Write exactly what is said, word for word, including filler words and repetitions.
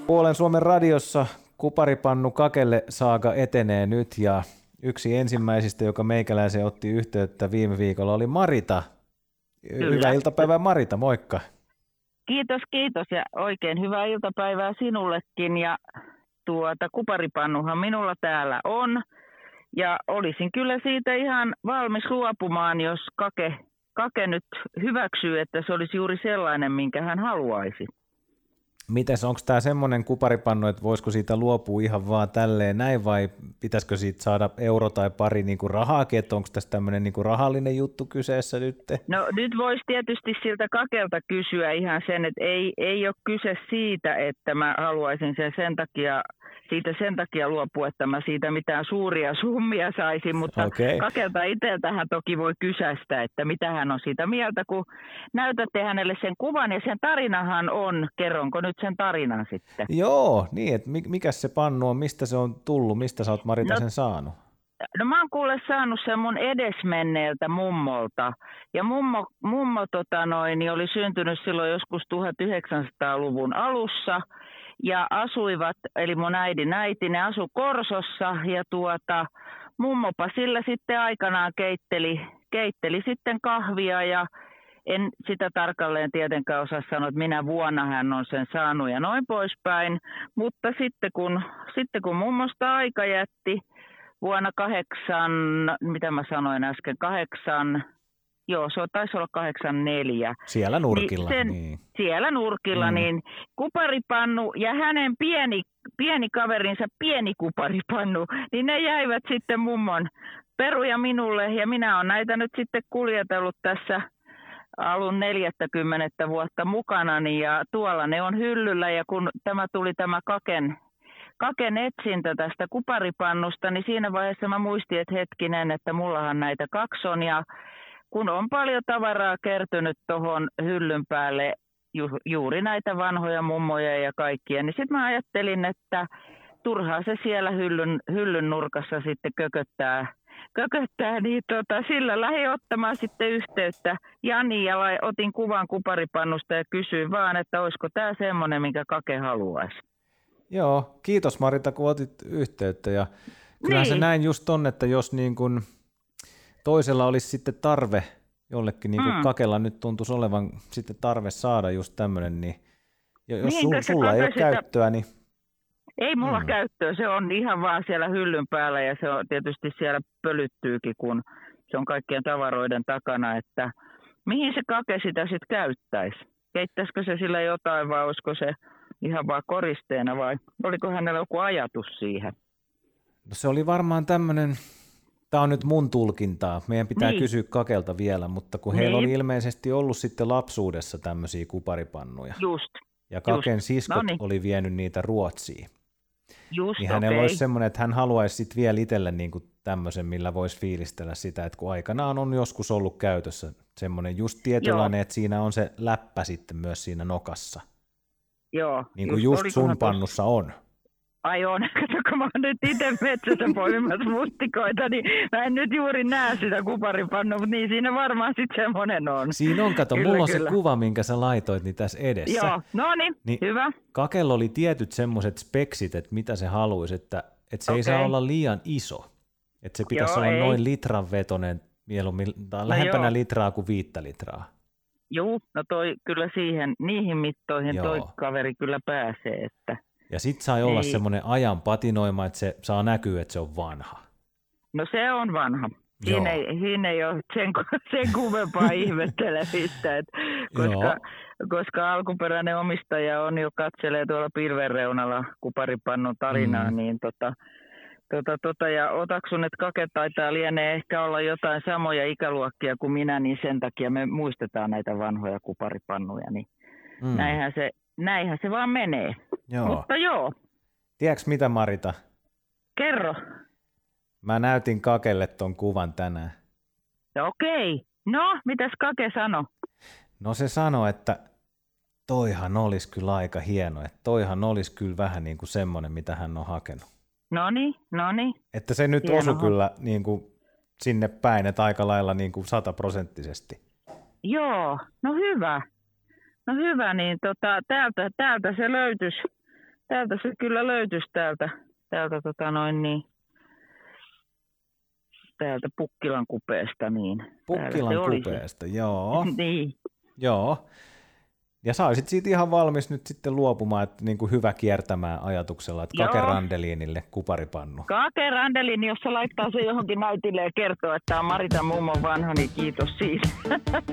Puolen Suomen radiossa Kuparipannu Kakelle saaga etenee nyt ja yksi ensimmäisistä, joka meikäläiseen otti yhteyttä viime viikolla, oli Marita. Kyllä. Hyvää iltapäivää Marita, moikka. Kiitos, kiitos ja oikein hyvää iltapäivää sinullekin ja tuota Kuparipannuhan minulla täällä on ja olisin kyllä siitä ihan valmis luopumaan, jos Kake, Kake nyt hyväksyy, että se olisi juuri sellainen, minkä hän haluaisi. Mites, onko tämä semmoinen kuparipannu, että voisiko siitä luopua ihan vaan tälleen näin vai pitäisikö siitä saada euro tai pari niinku rahaakin, että onko tässä tämmöinen niinku rahallinen juttu kyseessä nyt? No nyt voisi tietysti siltä Kakelta kysyä ihan sen, että ei, ei ole kyse siitä, että mä haluaisin sen sen takia, siitä sen takia luopua, että mä siitä mitään suuria summia saisin, mutta okay. Kakelta itseltähän toki voi kysästä, että mitä hän on siitä mieltä, kun näytätte hänelle sen kuvan ja sen tarinahan on, kerronko nyt sen tarinan sitten? Joo, niin, että mikä se pannu on, mistä se on tullut, mistä sä oot Marita no, sen saanut? No mä oon kuule saanut sen mun edesmenneeltä mummolta ja mummo, mummo tota noin, niin oli syntynyt silloin joskus tuhatyhdeksänsataaluvun alussa ja asuivat, eli mun äidin äiti, ne asui Korsossa ja tuota, mummopa sillä sitten aikanaan keitteli, keitteli sitten kahvia ja en sitä tarkalleen tietenkään osaa sanoa, että minä vuonna hän on sen saanut ja noin poispäin, mutta sitten kun, sitten kun mummosta aika jätti vuonna kahdeksan, mitä mä sanoin äsken, kahdeksan, joo se taisi olla kahdeksan neljä. Siellä nurkilla. Niin sen, niin. Siellä nurkilla, mm. niin kuparipannu ja hänen pieni, pieni kaverinsa pieni kuparipannu, niin ne jäivät sitten mummon peruja minulle ja minä olen näitä nyt sitten kuljetellut tässä alun neljäkymmentä vuotta mukanani ja tuolla ne on hyllyllä ja kun tämä tuli tämä Kaken, Kaken etsintä tästä kuparipannusta, niin siinä vaiheessa mä muistin, että hetkinen, että mullahan näitä kaksi on ja kun on paljon tavaraa kertynyt tuohon hyllyn päälle, ju, juuri näitä vanhoja mummoja ja kaikkia, niin sitten mä ajattelin, että turhaa se siellä hyllyn, hyllyn nurkassa sitten kököttää, kököttää niin tota, sillä lähdin ottamaan sitten yhteyttä Jani ja lai, otin kuvan kuparipannusta ja kysyin vaan, että olisiko tämä semmoinen, minkä Kake haluaisi. Joo, kiitos Marita, kun otit yhteyttä ja kyllähän niin. Se näin just on, että jos niin kun toisella olisi sitten tarve jollekin, niin kuin mm. Kakella nyt tuntuisi olevan sitten tarve saada just tämmöinen, niin jos niin, su, sulla ei ole sitä käyttöä, niin ei mulla mm. käyttöä, se on ihan vaan siellä hyllyn päällä ja se on tietysti siellä pölyttyykin, kun se on kaikkien tavaroiden takana, että mihin se Kake sitä sitten käyttäisi? Keittäisikö se sillä jotain vai olisiko se ihan vaan koristeena vai oliko hänellä joku ajatus siihen? No se oli varmaan tämmöinen, tämä on nyt mun tulkintaa, meidän pitää niin. kysyä Kakelta vielä, mutta kun niin. heillä oli ilmeisesti ollut sitten lapsuudessa tämmöisiä kuparipannuja. Just. Ja Kaken Just. siskot Noniin. oli vienyt niitä Ruotsiin. Just, niin hänellä okay. olisi semmoinen, että hän haluaisi sitten vielä itselle niin kuin tämmöisen, millä voisi fiilistellä sitä, että kun aikanaan on joskus ollut käytössä semmoinen just tietynlainen, Joo. että siinä on se läppä sitten myös siinä nokassa. Joo. Niin kuin just, just sun pannussa on. Ai on, kato kun mä oon nyt itse metsässä poimimassa mustikoita, niin mä en nyt juuri näe sitä kuparipannua, mutta niin siinä varmaan sitten semmoinen on. Siinä on, kato, kyllä, mulla on kyllä. se kuva, minkä sä laitoit niin tässä edessä. Joo, no niin, niin hyvä. Kakella oli tietyt semmoiset speksit, että mitä se haluaisi, että, että se okay. ei saa olla liian iso. Että se pitäisi joo, olla ei. noin litran vetoinen, mieluummin, tai lähempänä no litraa kuin viittä litraa. Joo, no toi kyllä siihen, niihin mittoihin joo. toi kaveri kyllä pääsee, että ja sitten saa olla semmoinen ajan patinoima, että se saa näkyä, että se on vanha. No se on vanha. Siinä ei, siinä ei ole sen, sen kummempaa ihmettelemistä, että koska, koska alkuperäinen omistaja on jo katselee tuolla pilven reunalla kuparipannun tarinaa, mm. niin tota, tota, tota, ja otaksun, että Kake taitaa lienee ehkä olla jotain samoja ikäluokkia kuin minä, niin sen takia me muistetaan näitä vanhoja kuparipannuja, niin mm. näinhän se Näinhän se vaan menee. Joo. Mutta joo. Tiedätkö mitä, Marita? Kerro. Mä näytin Kakelle ton kuvan tänään. Okei. No, mitäs Kake sanoi? No se sanoi, että toihan olisi kyllä aika hieno. Että toihan olisi kyllä vähän niin kuin semmoinen, mitä hän on hakenut. Noniin, noniin. Että se nyt osui kyllä niin kuin sinne päin, että aika lailla niin kuin sataprosenttisesti. Joo, no hyvä. No hyvä, niin tota, täältä, täältä se löytyisi, täältä se kyllä löytyisi täältä, täältä tota noin niin, täältä Pukkilan kupeesta. Niin Pukkilan kupeesta, joo. Niin. Joo. Ja saisit siitä ihan valmis nyt sitten luopumaan, että niin kuin hyvä kiertämään ajatuksella, että Kake Randeliinille kuparipannu. Kake Randeliini, jos se laittaa se johonkin näytille ja kertoo, että tämä on Maritan mummon vanha, niin kiitos siitä.